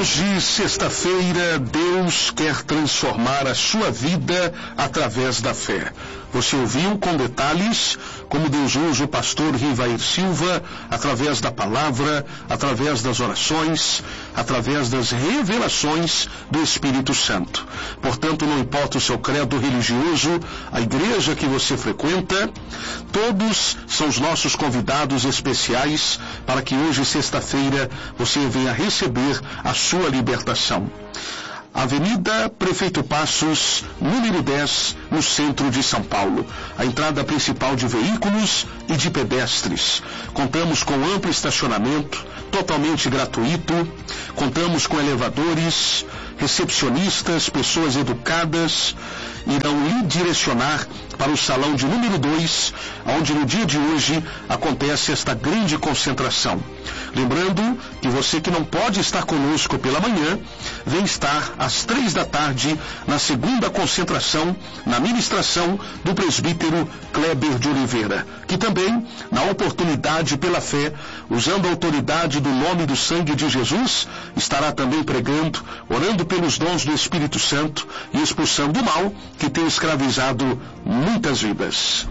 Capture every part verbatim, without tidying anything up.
Hoje, sexta-feira, Deus quer transformar a sua vida através da fé. Você ouviu com detalhes como Deus usa o pastor Rivair Silva através da palavra, através das orações, através das revelações do Espírito Santo. Portanto, não importa o seu credo religioso, a igreja que você frequenta, todos são os nossos convidados especiais para que hoje, sexta-feira, você venha receber a sua libertação. Avenida Prefeito Passos, número dez, no centro de São Paulo. A entrada principal de veículos e de pedestres. Contamos com amplo estacionamento, totalmente gratuito. Contamos com elevadores, recepcionistas, pessoas educadas. Irão lhe direcionar para o salão de número dois, onde no dia de hoje acontece esta grande concentração. Lembrando que você que não pode estar conosco pela manhã, vem estar às três da tarde na segunda concentração, na ministração do presbítero Kleber de Oliveira, que também, na oportunidade pela fé, usando a autoridade do nome do sangue de Jesus, estará também pregando, orando pelos dons do Espírito Santo e expulsando o mal que tem escravizado muitas vidas.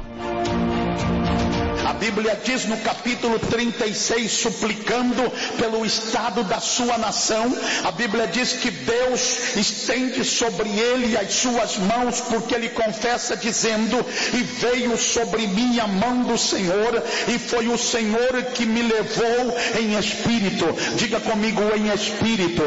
A Bíblia diz no capítulo trinta e seis, suplicando pelo estado da sua nação, a Bíblia diz que Deus estende sobre ele as suas mãos, porque ele confessa dizendo: e veio sobre mim a mão do Senhor, e foi o Senhor que me levou em espírito. Diga comigo, em espírito.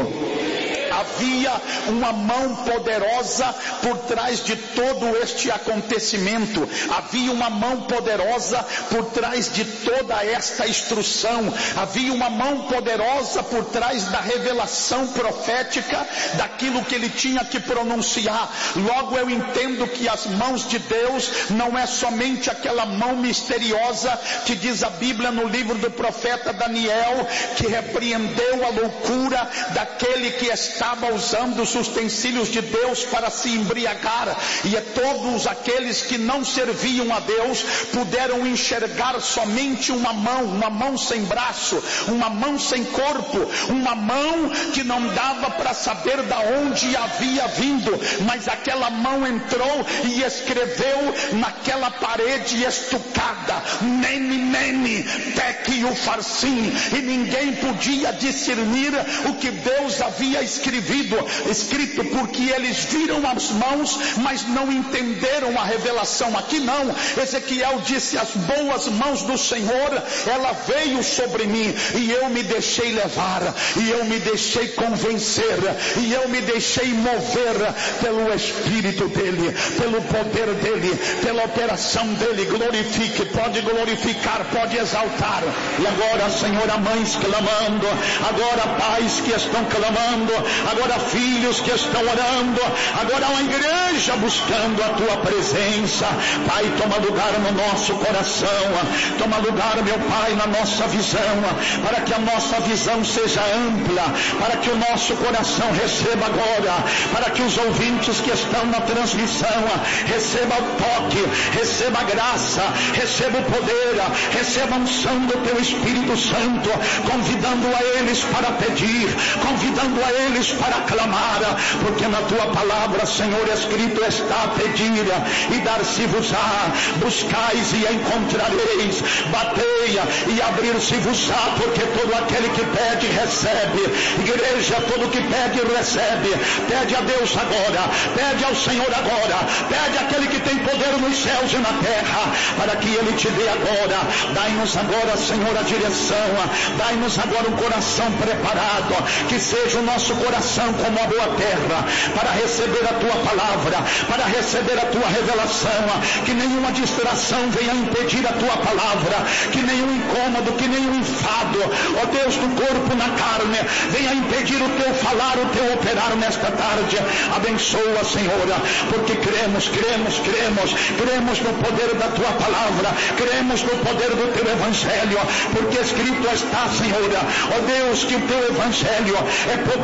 Havia uma mão poderosa por trás de todo este acontecimento. Havia uma mão poderosa por trás de toda esta instrução. Havia uma mão poderosa por trás da revelação profética, daquilo que ele tinha que pronunciar. Logo eu entendo que as mãos de Deus não é somente aquela mão misteriosa que diz a Bíblia no livro do profeta Daniel, que repreendeu a loucura daquele que está estava usando os utensílios de Deus para se embriagar, e todos aqueles que não serviam a Deus puderam enxergar somente uma mão, uma mão sem braço, uma mão sem corpo, uma mão que não dava para saber da onde havia vindo, mas aquela mão entrou e escreveu naquela parede estucada: Mene, Mene, Tekel Upharsin, e ninguém podia discernir o que Deus havia escrito, escrito, porque eles viram as mãos, mas não entenderam a revelação. Aqui não. Ezequiel disse: as boas mãos do Senhor, ela veio sobre mim, e eu me deixei levar, e eu me deixei convencer, e eu me deixei mover pelo Espírito dele, pelo poder dele, pela operação dele. Glorifique, pode glorificar, pode exaltar. E agora, Senhor, há mães clamando, agora pais que estão clamando, agora filhos que estão orando, agora uma igreja buscando a tua presença. Pai, toma lugar no nosso coração, toma lugar, meu Pai, na nossa visão, para que a nossa visão seja ampla, para que o nosso coração receba agora, para que os ouvintes que estão na transmissão recebam o toque, receba a graça, receba o poder, receba a unção do teu Espírito Santo, convidando a eles para pedir, convidando a eles para clamar, porque na tua palavra, Senhor, escrito está: pedir e dar-se-vos-á, buscais e encontrareis, bateia e abrir-se-vos-á, porque todo aquele que pede recebe. Igreja, todo que pede recebe. Pede a Deus agora, pede ao Senhor agora, pede àquele que tem poder nos céus e na terra, para que ele te dê agora. Dai-nos agora, Senhor, a direção, dai-nos agora um coração preparado, que seja o nosso coração como a boa terra, para receber a tua palavra, para receber a tua revelação, que nenhuma distração venha impedir a tua palavra, que nenhum incômodo, que nenhum enfado, ó Deus, do corpo na carne, venha impedir o teu falar, o teu operar nesta tarde. Abençoa, Senhor, porque cremos, cremos, cremos, cremos no poder da tua palavra, cremos no poder do teu evangelho, porque escrito está, Senhor, ó Deus, que o teu evangelho é poder, é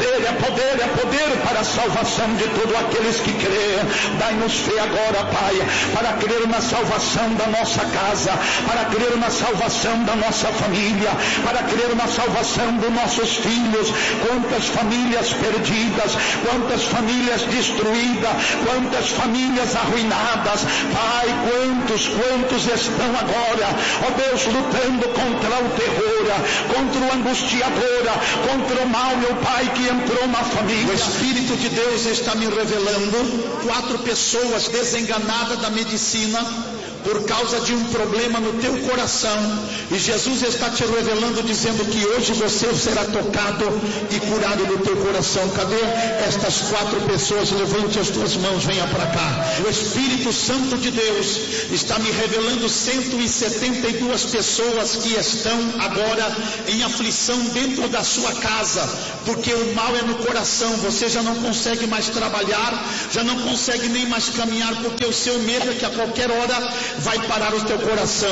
poder, é poder para a salvação de todos aqueles que creem. Dai-nos fé agora, Pai, para crer na salvação da nossa casa, para crer na salvação da nossa família, para crer na salvação dos nossos filhos. Quantas famílias perdidas, quantas famílias destruídas, quantas famílias arruinadas, Pai, quantos, quantos estão agora, ó Deus, lutando contra o terror, contra o angustiador, contra o mal, meu Pai, que entrou na família. O Espírito de Deus está me revelando quatro pessoas desenganadas da medicina por causa de um problema no teu coração, e Jesus está te revelando, dizendo que hoje você será tocado e curado no teu coração. Cadê estas quatro pessoas? Levante as tuas mãos, venha para cá. O Espírito Santo de Deus está me revelando cento e setenta e duas pessoas que estão agora em aflição dentro da sua casa, porque o mal é no coração. Você já não consegue mais trabalhar, já não consegue nem mais caminhar, porque o seu medo é que a qualquer hora vai parar o teu coração.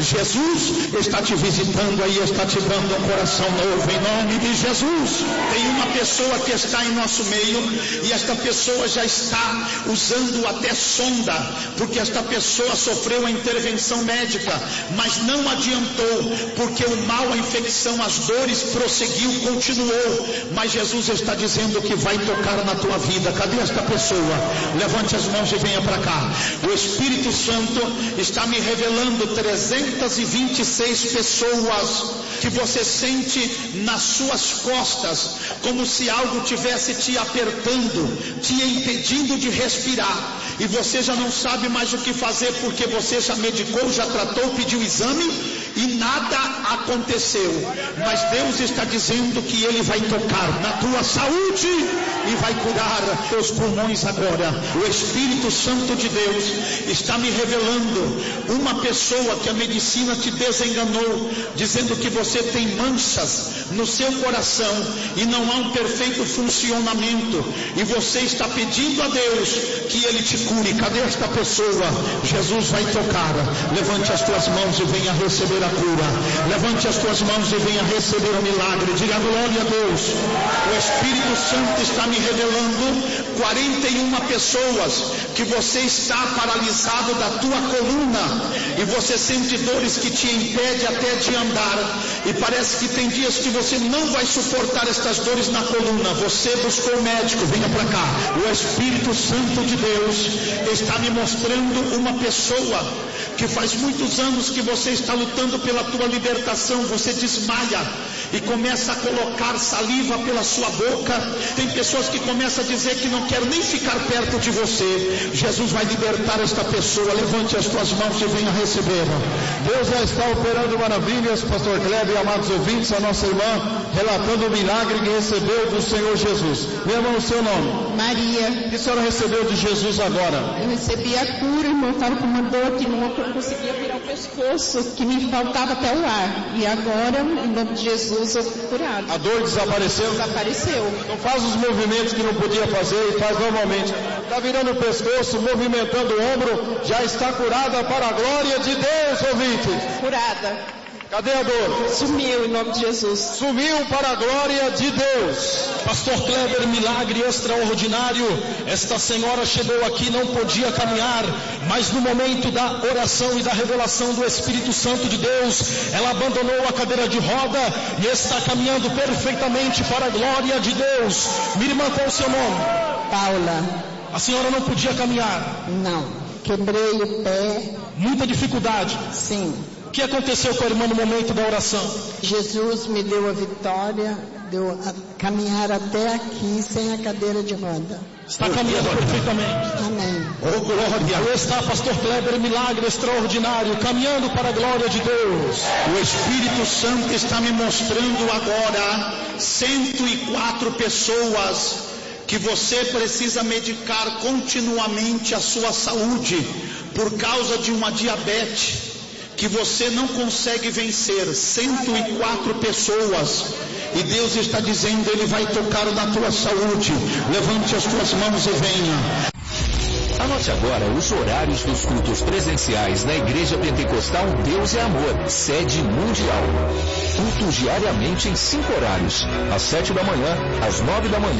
Jesus está te visitando aí, está te dando um coração novo, em nome de Jesus. Tem uma pessoa que está em nosso meio, e esta pessoa já está usando até sonda, porque esta pessoa sofreu a intervenção médica, mas não adiantou, porque o mal, a infecção, as dores prosseguiu, continuou. Mas Jesus está dizendo que vai tocar na tua vida. Cadê esta pessoa? Levante as mãos e venha para cá. O Espírito Santo está me revelando trezentas e vinte e seis pessoas que você sente nas suas costas, como se algo tivesse te apertando, te impedindo de respirar, e você já não sabe mais o que fazer, porque você já medicou, já tratou, pediu exame e nada aconteceu. Mas Deus está dizendo que Ele vai tocar na tua saúde e vai curar teus pulmões agora. O Espírito Santo de Deus está me revelando uma pessoa que a medicina te desenganou, dizendo que você tem manchas no seu coração e não há um perfeito funcionamento, e você está pedindo a Deus que Ele te cure. Cadê esta pessoa? Jesus vai tocar. Levante as tuas mãos e venha receber a cura. Levante as tuas mãos e venha receber o milagre. Diga glória a Deus. O Espírito Santo está me revelando quarenta e uma pessoas que você está paralisado da tua coluna, e você sente dores que te impedem até de andar, e parece que tem dias que você não vai suportar estas dores na coluna. Você buscou o médico, venha para cá. O Espírito Santo de Deus está me mostrando uma pessoa que faz muitos anos que você está lutando pela tua libertação. Você desmaia e começa a colocar saliva pela sua boca. Tem pessoas que começam a dizer que não querem nem ficar perto de você. Jesus vai libertar esta pessoa. Levante as tuas mãos e venha receber. Deus já está operando maravilhas, pastor Kleber e amados ouvintes. A nossa irmã relatando o milagre que recebeu do Senhor Jesus. Minha irmã, o seu nome? Maria. O que a senhora recebeu de Jesus agora? Eu recebi a cura, irmão. Eu estava com uma dor que não conseguia virar o pescoço, que me faltava até o ar. E agora, em nome de Jesus, eu fui curado. A dor desapareceu? Desapareceu. Então faz os movimentos que não podia fazer e faz normalmente. Está virando o pescoço, movimentando o ombro, já está curada para a glória de Deus, ouvinte. Curada. Cadê a dor? Sumiu, em nome de Jesus. Sumiu para a glória de Deus. Pastor Kleber, milagre extraordinário. Esta senhora chegou aqui, não podia caminhar, mas no momento da oração e da revelação do Espírito Santo de Deus, ela abandonou a cadeira de roda e está caminhando perfeitamente para a glória de Deus. Minha irmã, qual é o seu nome? Paula. A senhora não podia caminhar? Não. Quebrei o pé. Muita dificuldade? Sim. O que aconteceu com a irmã no momento da oração? Jesus me deu a vitória, deu a caminhar até aqui sem a cadeira de roda. Está caminhando perfeitamente. Amém. Oh, glória. Aí está, pastor Kleber, milagre extraordinário, caminhando para a glória de Deus. O Espírito Santo está me mostrando agora cento e quatro pessoas que você precisa medicar continuamente a sua saúde por causa de uma diabetes que você não consegue vencer. Cento e quatro pessoas, e Deus está dizendo, Ele vai tocar na tua saúde. Levante as tuas mãos e venha. Anote agora os horários dos cultos presenciais na Igreja Pentecostal Deus é Amor, sede mundial. Cultos diariamente em cinco horários: às sete da manhã, às nove da manhã,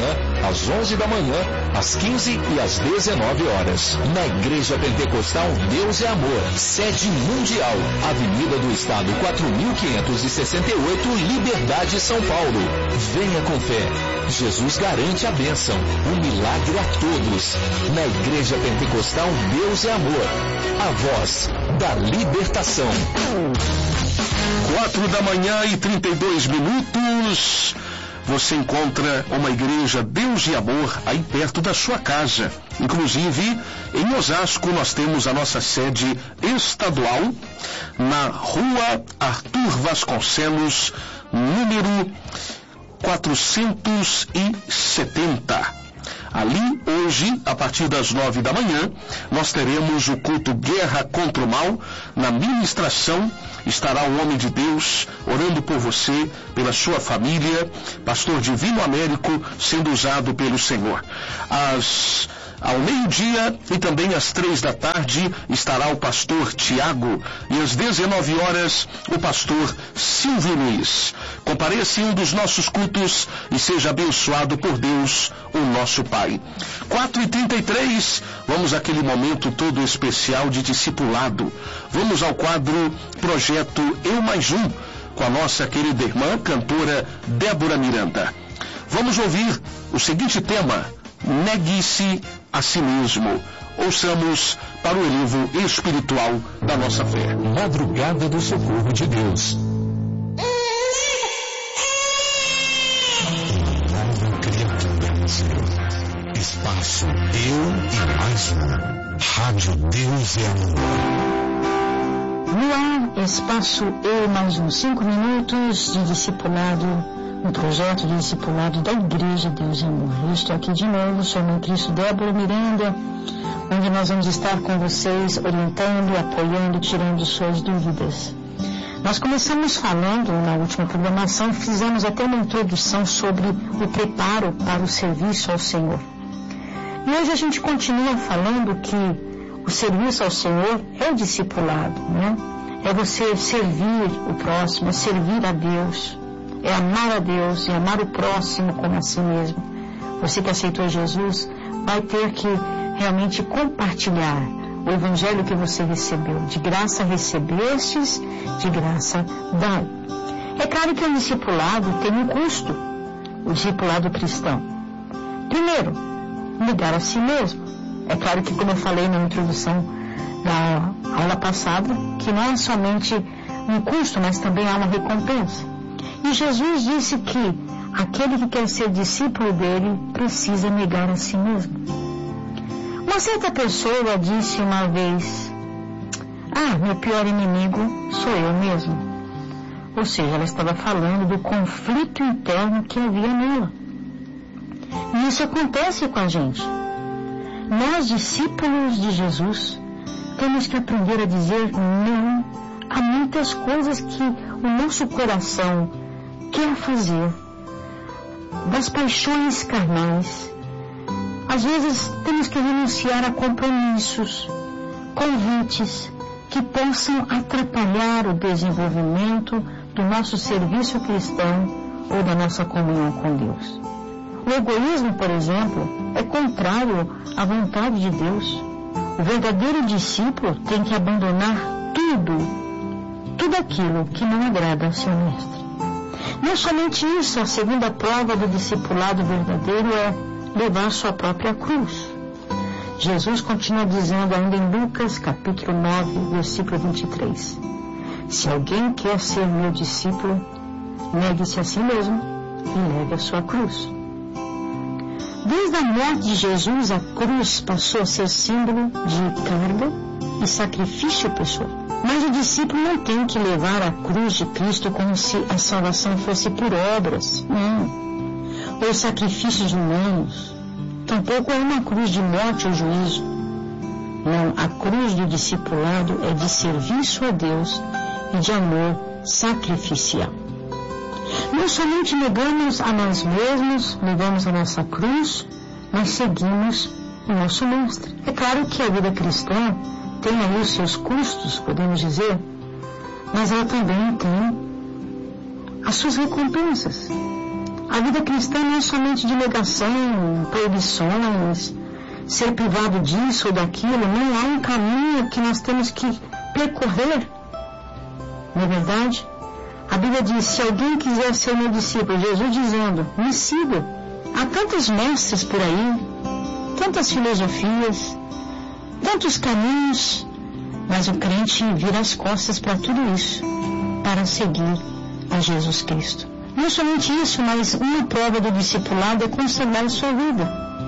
às onze da manhã, às quinze e às dezenove horas. Na Igreja Pentecostal Deus é Amor, sede mundial, Avenida do Estado quatro mil quinhentos e sessenta e oito, Liberdade, São Paulo. Venha com fé. Jesus garante a bênção, um milagre a todos. Na Igreja Pentecostal Deus é Amor, a voz da libertação. Quatro da manhã e trinta e dois minutos. Você encontra uma igreja Deus e Amor aí perto da sua casa. Inclusive, em Osasco, nós temos a nossa sede estadual na Rua Arthur Vasconcelos, número quatrocentos e setenta. Ali, hoje, a partir das nove da manhã, nós teremos o culto Guerra contra o Mal. Na ministração estará o homem de Deus orando por você, pela sua família, pastor Divino Américo, sendo usado pelo Senhor. Às Ao meio-dia e também às três da tarde estará o pastor Tiago e às dezenove horas o pastor Silvio Luiz. Compareça em um dos nossos cultos e seja abençoado por Deus, o nosso Pai. quatro e trinta e três, vamos àquele momento todo especial de discipulado. Vamos ao quadro Projeto Eu Mais Um, com a nossa querida irmã, cantora Débora Miranda. Vamos ouvir o seguinte tema: negue-se a si mesmo. Ouçamos para o elevo espiritual da nossa fé. Madrugada do Socorro de Deus. Nova criatura no Senhor. Espaço Eu e Mais Um. Rádio Deus e Amor. No ar, Espaço Eu e Mais Um. Cinco minutos de discipulado. Um projeto de discipulado da Igreja Deus e Amor. Eu estou aqui de novo, sou a irmã Cristo Débora Miranda, onde nós vamos estar com vocês, orientando, apoiando, tirando suas dúvidas. Nós começamos falando na última programação, fizemos até uma introdução sobre o preparo para o serviço ao Senhor. E hoje a gente continua falando que o serviço ao Senhor é o discipulado, né? É você servir o próximo, é servir a Deus. É amar a Deus e amar o próximo como a si mesmo. Você que aceitou Jesus vai ter que realmente compartilhar o evangelho que você recebeu. De graça recebestes, de graça dai. É claro que o discipulado tem um custo, o discipulado cristão. Primeiro, negar a si mesmo. É claro que, como eu falei na introdução da aula passada, que não é somente um custo, mas também há uma recompensa. E Jesus disse que aquele que quer ser discípulo dele precisa negar a si mesmo. Uma certa pessoa disse uma vez: ah, meu pior inimigo sou eu mesmo. Ou seja, ela estava falando do conflito interno que havia nela. E isso acontece com a gente. Nós, discípulos de Jesus, temos que aprender a dizer não a muitas coisas que o nosso coração quer fazer, das paixões carnais. Às vezes temos que renunciar a compromissos, convites que possam atrapalhar o desenvolvimento do nosso serviço cristão ou da nossa comunhão com Deus. O egoísmo, por exemplo, é contrário à vontade de Deus. O verdadeiro discípulo tem que abandonar tudo, tudo aquilo que não agrada ao seu mestre. Não somente isso, a segunda prova do discipulado verdadeiro é levar sua própria cruz. Jesus continua dizendo ainda em Lucas, capítulo nove, versículo vinte e três. Se alguém quer ser meu discípulo, negue-se a si mesmo e leve a sua cruz. Desde a morte de Jesus, a cruz passou a ser símbolo de carga e sacrifício pessoal. Mas o discípulo não tem que levar a cruz de Cristo como se a salvação fosse por obras, não, ou sacrifícios humanos. Tampouco é uma cruz de morte ou juízo. Não, a cruz do discipulado é de serviço a Deus e de amor sacrificial. Não somente negamos a nós mesmos, negamos a nossa cruz, mas seguimos o nosso mestre. É claro que a vida cristã tem aí os seus custos, podemos dizer, mas ela também tem as suas recompensas. A vida cristã não é somente de negação, proibições, ser privado disso ou daquilo. Não há um caminho que nós temos que percorrer. Não é verdade? A Bíblia diz, se alguém quiser ser meu discípulo, Jesus dizendo, me siga. Há tantos mestres por aí, tantas filosofias, tantos caminhos, mas o crente vira as costas para tudo isso, para seguir a Jesus Cristo. Não somente isso, mas uma prova do discipulado é consagrar a sua vida.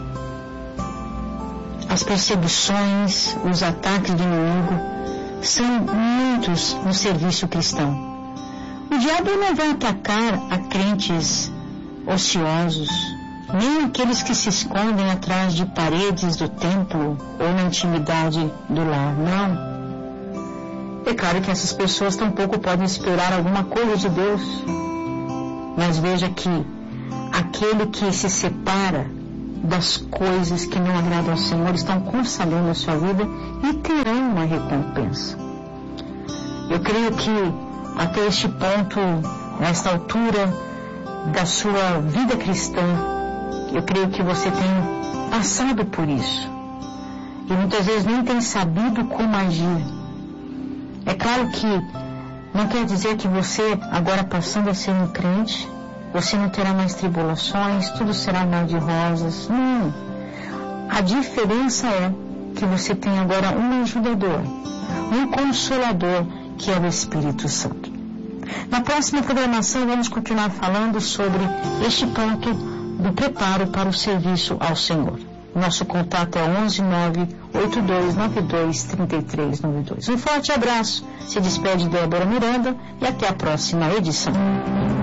As perseguições, os ataques do inimigo são muitos no serviço cristão. O diabo não vai atacar a crentes ociosos, nem aqueles que se escondem atrás de paredes do templo ou na intimidade do lar, não. É claro que essas pessoas tampouco podem esperar alguma coisa de Deus. Mas veja que aquele que se separa das coisas que não agradam ao Senhor estão consagrando a sua vida e terão uma recompensa. Eu creio que até este ponto, nesta altura da sua vida cristã, eu creio que você tem passado por isso. E muitas vezes nem tem sabido como agir. É claro que não quer dizer que você, agora passando a ser um crente, você não terá mais tribulações, tudo será mar de rosas. Não. A diferença é que você tem agora um ajudador, um consolador, que é o Espírito Santo. Na próxima programação vamos continuar falando sobre este ponto do preparo para o serviço ao Senhor. Nosso contato é onze nove oito dois nove dois três três nove dois. Um forte abraço. Se despede Débora Miranda e até a próxima edição.